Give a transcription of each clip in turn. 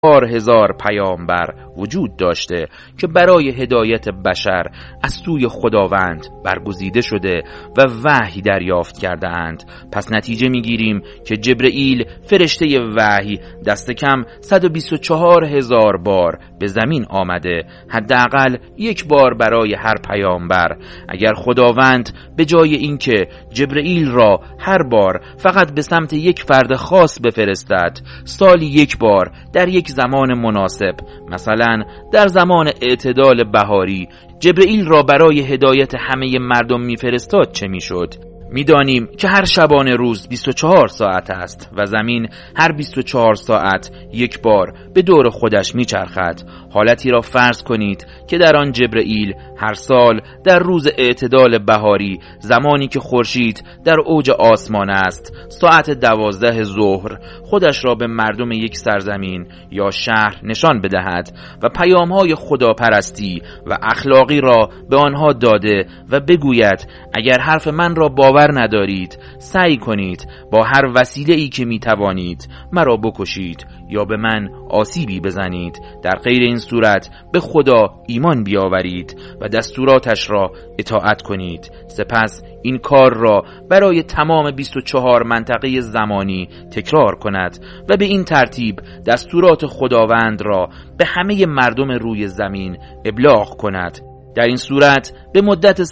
4000 پیامبر وجود داشته که برای هدایت بشر از سوی خداوند برگزیده شده و وحی دریافت کرده اند. پس نتیجه میگیریم که جبرئیل فرشته وحی دست کم 124000 بار به زمین آمده، حداقل یک بار برای هر پیامبر. اگر خداوند به جای اینکه جبرئیل را هر بار فقط به سمت یک فرد خاص بفرستد، سالی یک بار در یک زمان مناسب، مثلا در زمان اعتدال بهاری، جبرئیل را برای هدایت همه مردم میفرستاد چه میشد؟ میدانیم که هر شبانه روز 24 ساعت است و زمین هر 24 ساعت یک بار به دور خودش میچرخد. حالتی را فرض کنید که در آن جبرئیل هر سال در روز اعتدال بهاری، زمانی که خورشید در اوج آسمان است، ساعت 12 ظهر خودش را به مردم یک سرزمین یا شهر نشان بدهد و پیام‌های خداپرستی و اخلاقی را به آنها داده و بگوید اگر حرف من را باور ندارید، سعی کنید با هر وسیله‌ای که میتوانید مرا بکشید یا به من آسیبی بزنید. در غیر این صورت به خدا ایمان بیاورید و دستوراتش را اطاعت کنید. سپس این کار را برای تمام 24 منطقه زمانی تکرار کند و به این ترتیب دستورات خداوند را به همه مردم روی زمین ابلاغ کند. در این صورت به مدت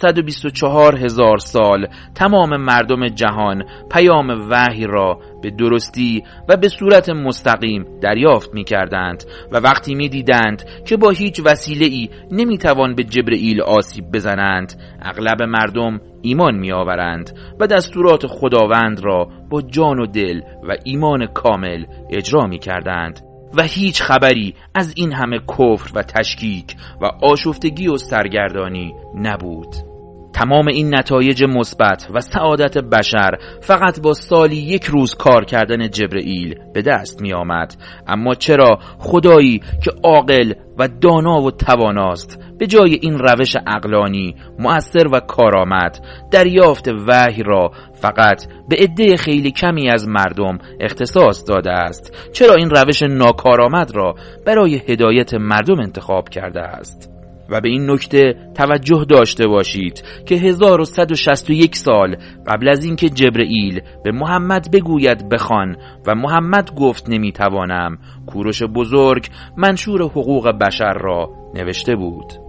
124000 سال تمام مردم جهان پیام وحی را به درستی و به صورت مستقیم دریافت می کردند و وقتی می دیدند که با هیچ وسیله‌ای نمی توان به جبرئیل آسیب بزنند، اغلب مردم ایمان می آورند و دستورات خداوند را با جان و دل و ایمان کامل اجرا می کردند و هیچ خبری از این همه کفر و تشکیک و آشفتگی و سرگردانی نبود. تمام این نتایج مثبت و سعادت بشر فقط با سالی یک روز کار کردن جبرئیل به دست می آمد. اما چرا خدایی که عاقل و دانا و تواناست به جای این روش عقلانی، مؤثر و کارآمد، دریافت وحی را فقط به عده خیلی کمی از مردم اختصاص داده است؟ چرا این روش ناکارآمد را برای هدایت مردم انتخاب کرده است؟ و به این نکته توجه داشته باشید که 1161 سال قبل از اینکه جبرئیل به محمد بگوید بخوان و محمد گفت نمیتوانم، کوروش بزرگ منشور حقوق بشر را نوشته بود.